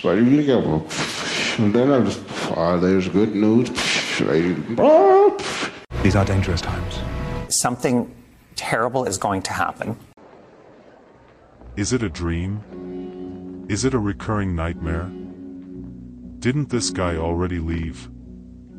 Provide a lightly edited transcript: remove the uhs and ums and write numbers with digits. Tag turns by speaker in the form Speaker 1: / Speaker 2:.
Speaker 1: What are you together? And then I just, there's good news.
Speaker 2: These are dangerous times.
Speaker 3: Something terrible is going to happen.
Speaker 4: Is it a dream? Is it a recurring nightmare? Didn't this guy already leave?